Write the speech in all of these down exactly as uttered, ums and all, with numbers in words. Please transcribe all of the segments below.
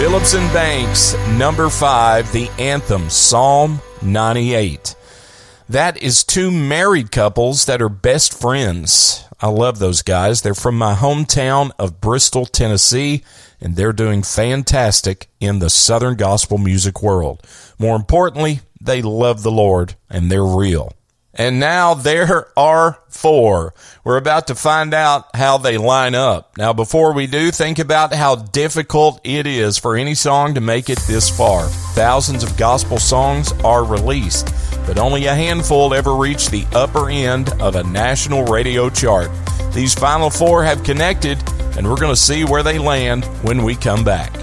Phillips and Banks, number five, the anthem, Psalm ninety-eight. That is two married couples that are best friends. I love those guys. They're from my hometown of Bristol, Tennessee, and they're doing fantastic in the Southern gospel music world. More importantly, they love the Lord, and they're real. And now there are four. We're about to find out how they line up. Now, before we do, think about how difficult it is for any song to make it this far. Thousands of gospel songs are released, but only a handful ever reach the upper end of a national radio chart. These final four have connected, and we're going to see where they land when we come back.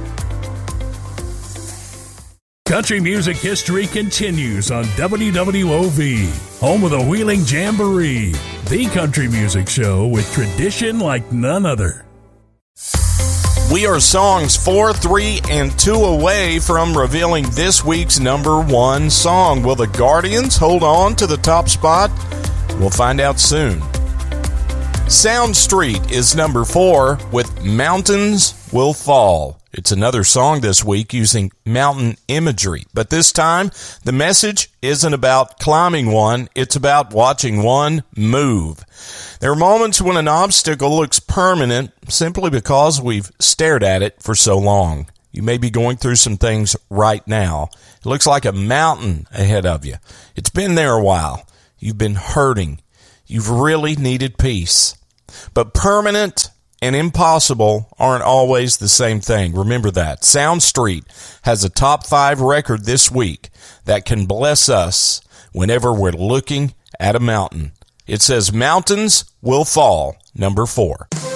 Country music history continues on W W O V, home of the Wheeling Jamboree, the country music show with tradition like none other. We are songs four, three, and two away from revealing this week's number one song. Will the Guardians hold on to the top spot? We'll find out soon. Sound Street is number four with Mountains Will Fall. It's another song this week using mountain imagery, but this time the message isn't about climbing one, it's about watching one move. There are moments when an obstacle looks permanent simply because we've stared at it for so long. You may be going through some things right now. It looks like a mountain ahead of you. It's been there a while. You've been hurting. You've really needed peace. But permanent and impossible aren't always the same thing. Remember that. Sound Street has a top five record this week that can bless us whenever we're looking at a mountain. It says Mountains Will Fall, number four.